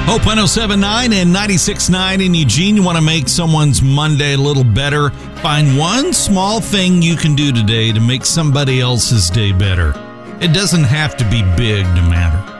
Hope 107.9 and 96.9 in Eugene. You want to make someone's Monday a little better? Find one small thing you can do today to make somebody else's day better. It doesn't have to be big to matter.